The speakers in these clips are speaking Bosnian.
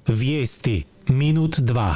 Vijesti minut 2.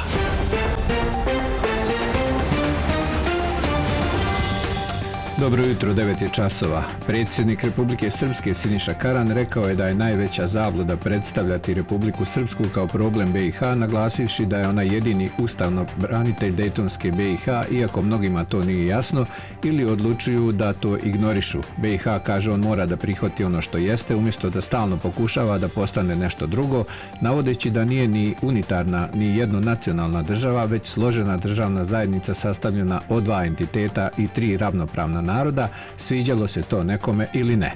Dobro jutro, 9 je časova. Predsjednik Republike Srpske Siniša Karan rekao je da je najveća zabluda predstavljati Republiku Srpsku kao problem BiH, naglasivši da je ona jedini ustavno branitelj Dejtonske BiH, iako mnogima to nije jasno ili odlučuju da to ignorišu. BiH, kaže on, mora da prihvati ono što jeste, umjesto da stalno pokušava da postane nešto drugo, navodeći da nije ni unitarna ni jednonacionalna država, već složena državna zajednica sastavljena od dva entiteta i tri ravnopravna naroda, sviđalo se to nekome ili ne.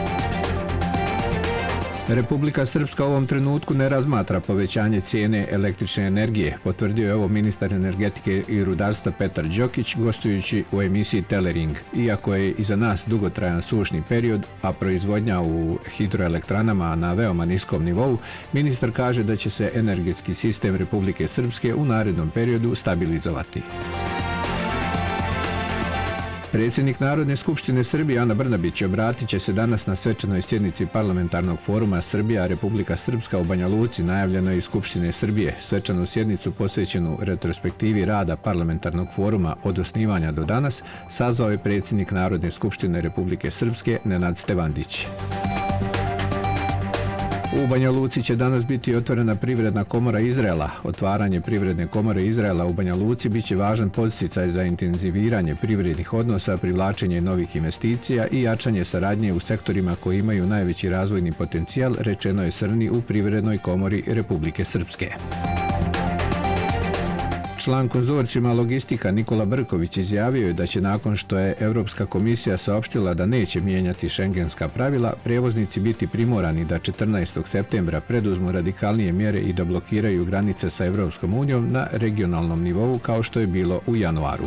Republika Srpska u ovom trenutku ne razmatra povećanje cijene električne energije, potvrdio je ovo ministar energetike i rudarstva Petar Đokić gostujući u emisiji Telering. Iako je iza nas dugotrajan sušni period, a proizvodnja u hidroelektranama na veoma niskom nivou, ministar kaže da će se energetski sistem Republike Srpske u narednom periodu stabilizovati. Predsjednik Narodne skupštine Srbije Ana Brnabić obratit će se danas na svečanoj sjednici parlamentarnog foruma Srbija-Republika Srpska u Banja Luci, najavljenoj iz Skupštine Srbije. Svečanu sjednicu posvećenu retrospektivi rada parlamentarnog foruma od osnivanja do danas sazvao je predsjednik Narodne skupštine Republike Srpske Nenad Stevandić. U Banja Luci će danas biti otvorena Privredna komora Izraela. Otvaranje Privredne komore Izraela u Banja Luci biće važan podsticaj za intenziviranje privrednih odnosa, privlačenje novih investicija i jačanje saradnje u sektorima koji imaju najveći razvojni potencijal, rečeno je Srni u Privrednoj komori Republike Srpske. Član konzorcijuma Logistika Nikola Brković izjavio je da će nakon što je Europska komisija saopštila da neće mijenjati šengenska pravila, prijevoznici biti primorani da 14. septembra preduzmu radikalnije mjere i da blokiraju granice sa Europskom unijom na regionalnom nivou kao što je bilo u januaru.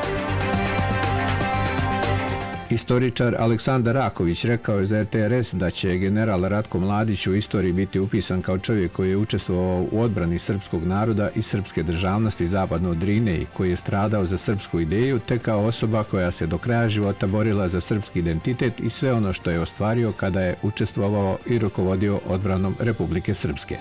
Istoričar Aleksandar Raković rekao je za RTRS da će general Ratko Mladić u istoriji biti upisan kao čovjek koji je učestvovao u odbrani srpskog naroda i srpske državnosti zapadno od Drine i koji je stradao za srpsku ideju, te kao osoba koja se do kraja života borila za srpski identitet i sve ono što je ostvario kada je učestvovao i rukovodio odbranom Republike Srpske.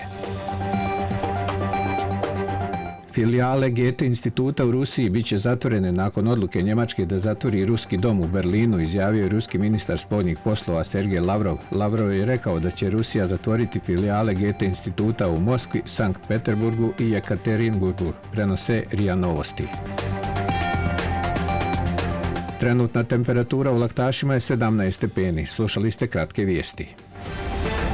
Filijale Goethe instituta u Rusiji biće zatvorene nakon odluke Njemačke da zatvori ruski dom u Berlinu, izjavio je ruski ministar spoljnih poslova Sergej Lavrov. Lavrov je rekao da će Rusija zatvoriti filijale Goethe instituta u Moskvi, Sankt Peterburgu i Jekaterinburgu, prenose RIA Novosti. Trenutna temperatura u Laktašima je 17 stepeni. Slušali ste kratke vijesti.